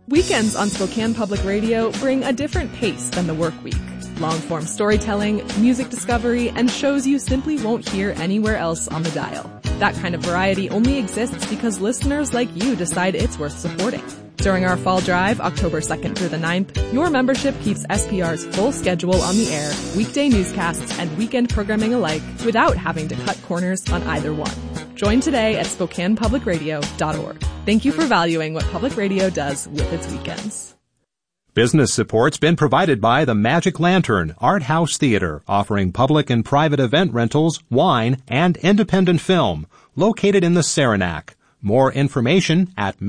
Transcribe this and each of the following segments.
Weekends on Spokane Public Radio bring a different pace than the work week. Long-form storytelling, music discovery, and shows you simply won't hear anywhere else on the dial. That kind of variety only exists because listeners like you decide it's worth supporting. During our fall drive, October 2nd through the 9th, your membership keeps SPR's full schedule on the air, weekday newscasts, and weekend programming alike, without having to cut corners on either one. Join today at SpokanePublicRadio.org. Thank you for valuing what public radio does with its weekends. Business support's been provided by the Magic Lantern Art House Theater, offering public and private event rentals, wine, and independent film, located in the Saranac. More information at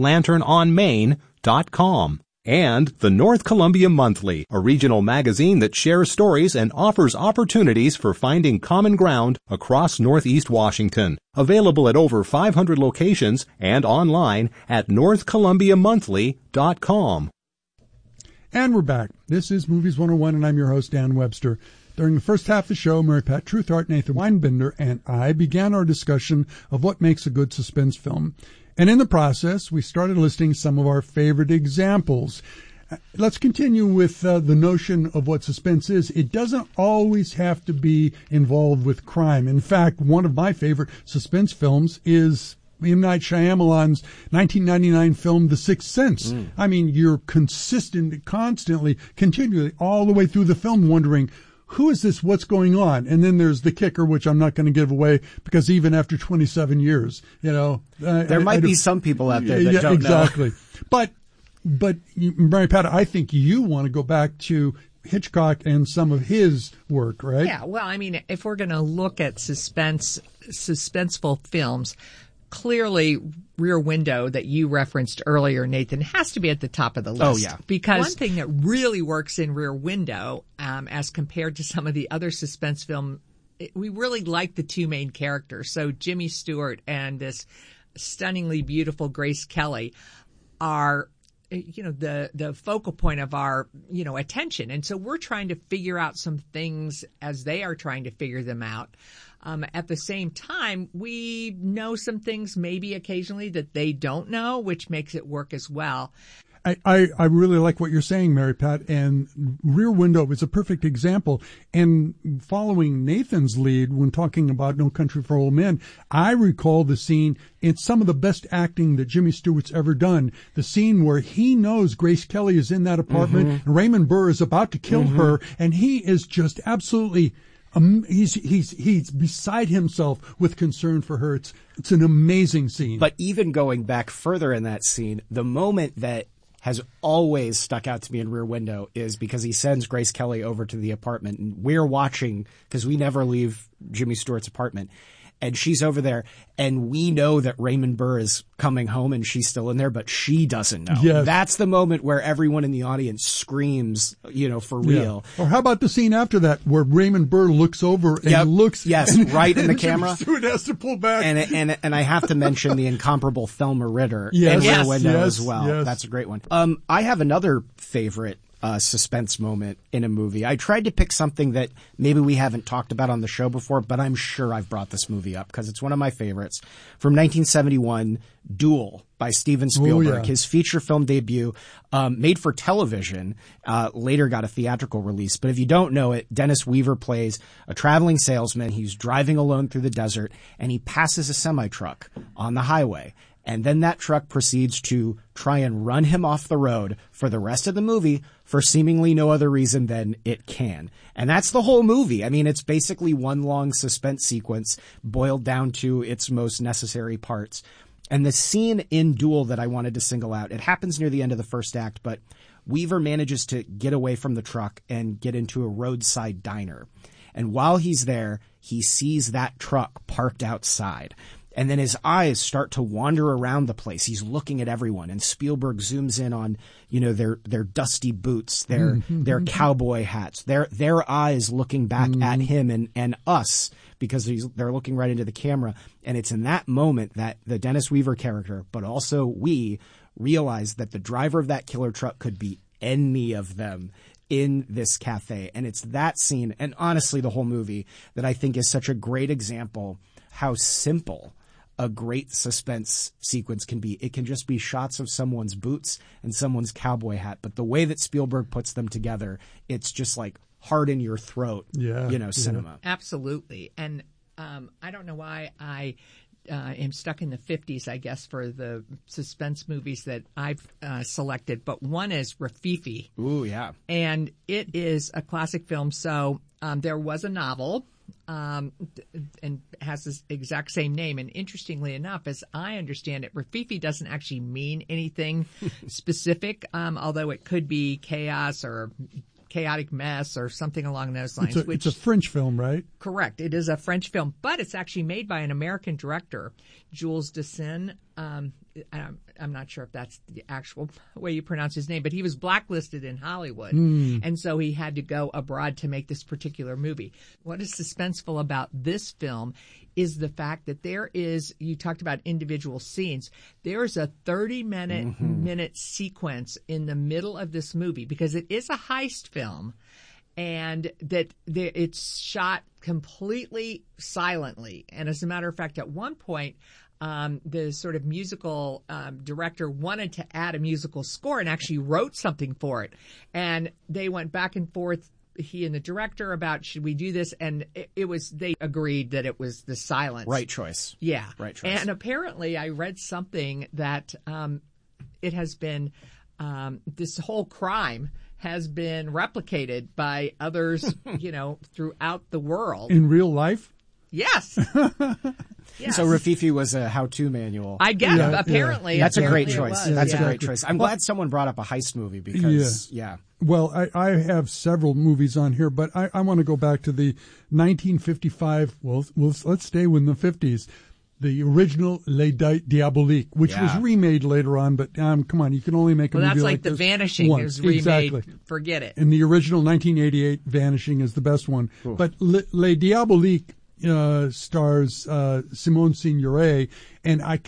magiclanternonmain.com. And the North Columbia Monthly, a regional magazine that shares stories and offers opportunities for finding common ground across Northeast Washington. Available at over 500 locations and online at northcolumbiamonthly.com. And we're back. This is Movies 101, and I'm your host, Dan Webster. During the first half of the show, Mary Pat Truthart, Nathan Weinbinder, and I began our discussion of what makes a good suspense film. And in the process, we started listing some of our favorite examples. Let's continue with the notion of what suspense is. It doesn't always have to be involved with crime. In fact, one of my favorite suspense films is M. Night Shyamalan's 1999 film, The Sixth Sense. I mean, you're consistent, constantly, continually, all the way through the film wondering, who is this? What's going on? And then there's the kicker, which I'm not going to give away, because even after 27 years, you know. There might be some people out there that don't exactly. know. But Mary Pat, I think you want to go back to Hitchcock and some of his work, right? Yeah, well, I mean, if we're going to look at suspenseful films, clearly Rear Window that you referenced earlier, Nathan, has to be at the top of the list. Oh, yeah. Because one thing that really works in Rear Window, as compared to some of the other suspense film, we really like the two main characters. So Jimmy Stewart and this stunningly beautiful Grace Kelly are, you know, the focal point of our, you know, attention. And so we're trying to figure out some things as they are trying to figure them out. At the same time, we know some things maybe occasionally that they don't know, which makes it work as well. I really like what you're saying, Mary Pat, and Rear Window is a perfect example. And following Nathan's lead when talking about No Country for Old Men, I recall the scene. It's some of the best acting that Jimmy Stewart's ever done. The scene where he knows Grace Kelly is in that apartment, and Raymond Burr is about to kill her, and he is just absolutely he's beside himself with concern for her. It's an amazing scene. But even going back further in that scene, the moment that has always stuck out to me in Rear Window is because he sends Grace Kelly over to the apartment, and we're watching because we never leave Jimmy Stewart's apartment. And she's over there, and we know that Raymond Burr is coming home and she's still in there, but she doesn't know. Yes. That's the moment where everyone in the audience screams, you know, for real. Or how about the scene after that where Raymond Burr looks over and looks. Yes, right in the camera. Stewart has to pull back. And I have to mention the incomparable Thelma Ritter in Yes. Rear Window Yes. as well. Yes. That's a great one. I have another favorite suspense moment in a movie. I tried to pick something that maybe we haven't talked about on the show before, but I'm sure I've brought this movie up because it's one of my favorites. From 1971, Duel by Steven Spielberg. Oh, yeah. His feature film debut, made for television, later got a theatrical release. But if you don't know it, Dennis Weaver plays a traveling salesman. He's driving alone through the desert, and he passes a semi-truck on the highway. And then that truck proceeds to try and run him off the road for the rest of the movie for seemingly no other reason than it can. And that's the whole movie. I mean, it's basically one long suspense sequence boiled down to its most necessary parts. And the scene in Duel that I wanted to single out, it happens near the end of the first act, but Weaver manages to get away from the truck and get into a roadside diner. And while he's there, he sees that truck parked outside. And then his eyes start to wander around the place. He's looking at everyone, and Spielberg zooms in on, you know, their dusty boots, their cowboy hats, their eyes looking back at him and us, because they're looking right into the camera. And it's in that moment that the Dennis Weaver character, but also we, realize that the driver of that killer truck could be any of them in this cafe. And it's that scene, and honestly the whole movie, that I think is such a great example how simple a great suspense sequence can be. It can just be shots of someone's boots and someone's cowboy hat. But the way that Spielberg puts them together, it's just like hard in your throat, cinema. Absolutely. And I don't know why I am stuck in the 50s, I guess, for the suspense movies that I've selected. But one is Rififi. Ooh, yeah. And it is a classic film. So there was a novel and has this exact same name. And interestingly enough, as I understand it, Rififi doesn't actually mean anything specific, although it could be chaos or chaotic mess or something along those lines. It's a French film, right? Correct. It is a French film, but it's actually made by an American director, Jules Dassin. I'm not sure if that's the actual way you pronounce his name, but he was blacklisted in Hollywood. And so he had to go abroad to make this particular movie. What is suspenseful about this film is the fact that there is, you talked about individual scenes, there's a 30-minute sequence in the middle of this movie because it is a heist film and that it's shot completely silently. And as a matter of fact, at one point, the sort of musical director wanted to add a musical score and actually wrote something for it. And they went back and forth, he and the director, about should we do this? And they agreed that it was the silence. Right choice. Yeah. Right choice. And apparently I read something that it has been, this whole crime has been replicated by others, throughout the world. In real life? Yes. Yes. So Rififi was a how-to manual. I guess, apparently. Yeah. That's a great Apparently choice. it was, That's yeah. a great choice. I'm glad someone brought up a heist movie because, Well, I have several movies on here, but I want to go back to the 1955, let's stay in the 50s, the original Les Diaboliques, which was remade later on, but come on, you can only make a movie that's like like The this Vanishing once. is remade. Exactly. Forget it. And the original 1988 Vanishing is the best one. Ooh. But Les Diaboliques stars Simone Signoret, and I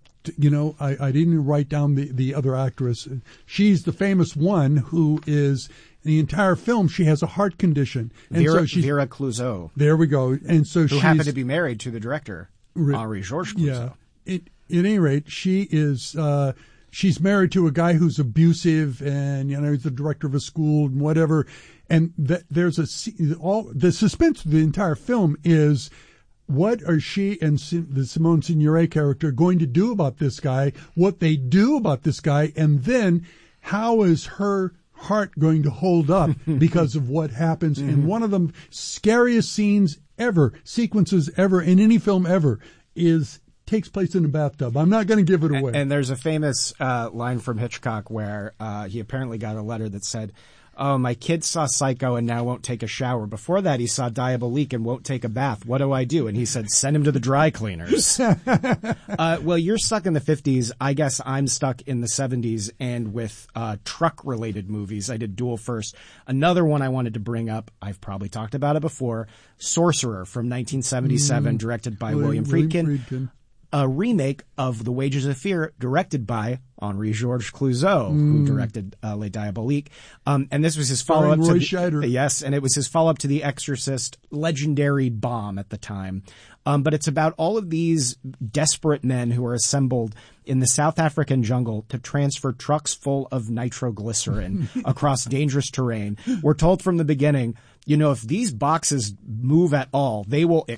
didn't write down the other actress. She's the famous one who is the entire film. She has a heart condition, and Vera Clouzot. There we go. And so who happened to be married to the director Henri Georges Clouzot. Yeah. At any rate, she is. She's married to a guy who's abusive, and he's the director of a school and whatever. And there's the suspense of the entire film is, what are she and the Simone Signoret character going to do about this guy? What they do about this guy, and then how is her heart going to hold up because of what happens? And one of the scariest sequences ever in any film ever takes place in a bathtub. I'm not going to give it away. And there's a famous line from Hitchcock where he apparently got a letter that said, "Oh, my kid saw Psycho and now won't take a shower. Before that, he saw Diabolique and won't take a bath. What do I do?" And he said, "Send him to the dry cleaners." Well, you're stuck in the 50s. I guess I'm stuck in the 70s and with truck-related movies. I did dual first. Another one I wanted to bring up, I've probably talked about it before, Sorcerer from 1977, directed by William Friedkin. A remake of The Wages of Fear, directed by Henri Georges Clouzot, who directed Les Diaboliques. And this was his follow-up to Roy Scheider. Yes, and it was his follow-up to The Exorcist, legendary bomb at the time. But it's about all of these desperate men who are assembled in the South African jungle to transfer trucks full of nitroglycerin across dangerous terrain. We're told from the beginning, if these boxes move at all, they will